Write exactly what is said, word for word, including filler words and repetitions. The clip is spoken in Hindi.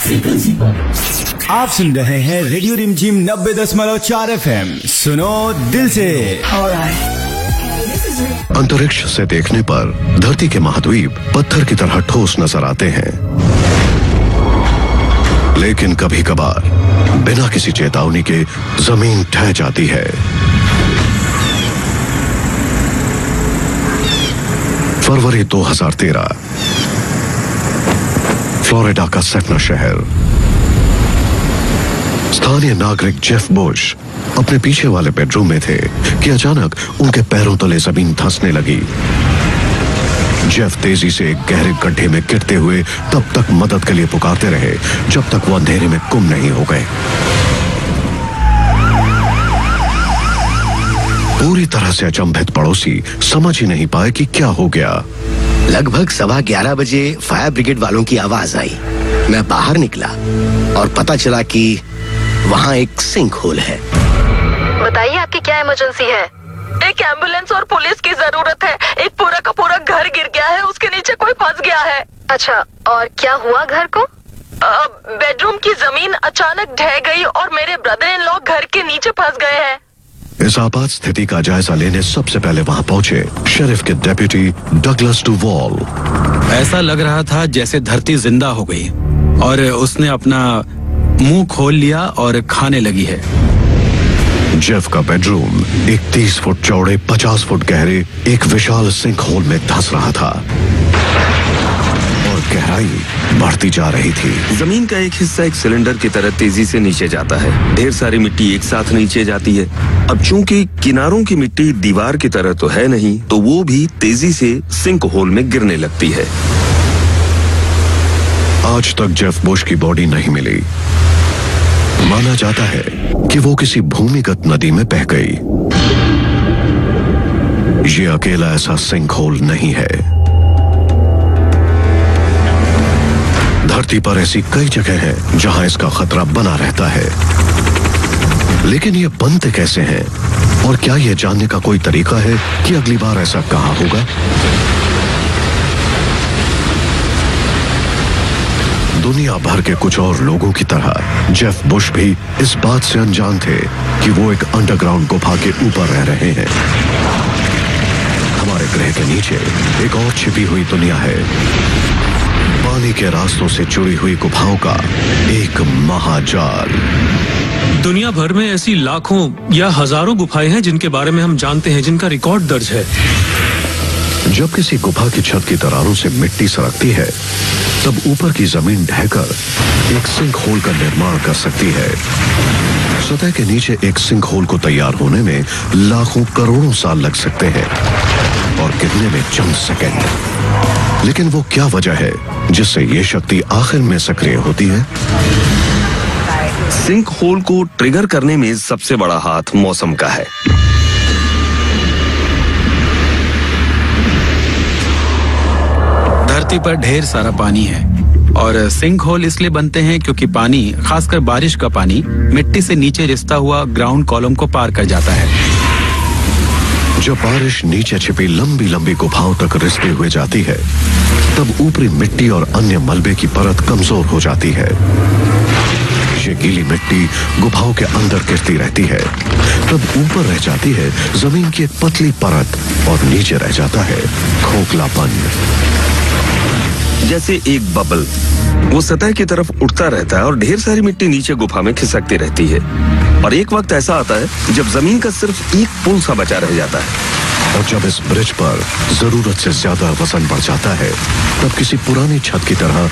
फ्रीक्वेंसी पर आप सुन रहे हैं रेडियो रिमझिम नब्बे दशमलव चार एफ एम। सुनो दिल से। अंतरिक्ष से देखने पर धरती के महाद्वीप पत्थर की तरह ठोस नजर आते हैं, लेकिन कभी कभार बिना किसी चेतावनी के जमीन ढह जाती है। फरवरी दो हज़ार तेरह, फ्लोरिडा का सेटना शहर। स्थानीय नागरिक जेफ बुश अपने पीछे वाले बेडरूम में थे कि अचानक उनके पैरों तले जमीन धंसने लगी। जेफ तेजी से एक गहरे गड्ढे में गिरते हुए तब तक मदद के लिए पुकारते रहे जब तक वो अंधेरे में गुम नहीं हो गए। पूरी तरह से अचंभित पड़ोसी समझ ही नहीं पाए कि क्या हो गया। लगभग सवा ग्यारह बजे फायर ब्रिगेड वालों की आवाज आई। मैं बाहर निकला और पता चला कि वहाँ एक सिंक होल है। बताइए आपकी क्या इमरजेंसी है? एक एम्बुलेंस और पुलिस की जरूरत है। एक पूरा का पूरा घर गिर गया है, उसके नीचे कोई फंस गया है। अच्छा, और क्या हुआ घर को? बेडरूम की जमीन अचानक ढह गई और मेरे ब्रदर इन लॉ घर के नीचे फंस गए हैं। इस आपात स्थिति का जायजा लेने सबसे पहले वहां पहुंचे शेरिफ के डेप्यूटी डगलस डुवॉल। ऐसा लग रहा था जैसे धरती जिंदा हो गई और उसने अपना मुंह खोल लिया और खाने लगी है। जेफ का बेडरूम एक तीस फुट चौड़े पचास फुट गहरे एक विशाल सिंक होल में धंस रहा था और गहराई बढ़ती जा रही थी। जमीन का एक हिस्सा एक सिलेंडर की तरह तेजी से नीचे जाता है। ढेर सारी मिट्टी एक साथ नीचे जाती है। अब चूंकि किनारों की मिट्टी दीवार की तरह तो है नहीं, तो वो भी तेजी से सिंक होल में गिरने लगती है। आज तक जेफ बुश की बॉडी नहीं मिली। माना जाता है कि वो किसी भूमिगत नदी में बह गई। ये अकेला ऐसा सिंक होल नहीं है। धरती पर ऐसी कई जगह हैं जहां इसका खतरा बना रहता है, लेकिन ये बनते कैसे हैं और क्या यह जानने का कोई तरीका है कि अगली बार ऐसा कहां होगा? दुनिया भर के कुछ और लोगों की तरह जेफ बुश भी इस बात से अनजान थे कि वो एक अंडरग्राउंड गुफा के ऊपर रह रहे हैं। हमारे ग्रह के नीचे एक और छिपी हुई दुनिया है, पानी के रास्तों से जुड़ी हुई गुफाओं का एक महाजाल। दुनिया भर में ऐसी लाखों या हजारों गुफाएं हैं जिनके बारे में हम जानते हैं, जिनका रिकॉर्ड दर्ज है। जब किसी गुफा की छत की दरारों से मिट्टी सरकती है, तब ऊपर की जमीन ढहकर एक सिंक होल का निर्माण कर सकती है। सतह के नीचे एक सिंक होल को तैयार होने में लाखों करोड़ों साल लग सकते हैं और गिरने में चंद सेकंड। लेकिन वो क्या वजह है जिससे ये शक्ति आखिर में सक्रिय होती है? सिंक होल को ट्रिगर करने में सबसे बड़ा हाथ मौसम का है। धरती पर ढेर सारा पानी है और सिंक होल इसलिए बनते हैं क्योंकि पानी, खासकर बारिश का पानी, मिट्टी से नीचे रिसता हुआ ग्राउंड कॉलम को पार कर जाता है। जब बारिश नीचे छिपी लंबी लंबी गुफाओं तक रिसते हुए जाती है, तब ऊपरी मिट्टी और अन्य मलबे की परत कमजोर हो जाती है। ये गीली मिट्टी गुफाओं के अंदर गिरती रहती है, तब ऊपर रह जाती है जमीन की एक पतली परत और नीचे रह जाता है खोखलापन। जैसे एक बबल, वो सतह की तरफ उठता रहता है और ढेर सारी मिट्टी नीचे गुफा में खिसकती रहती है। और एक वक्त ऐसा आता है जब जमीन का सिर्फ एक पुल सा बचा रह जाता है। और जब इस ब्रिज पर जरूरत से ज्यादा वजन बढ़ जाता है, तब किसी पुरानी छत की तरह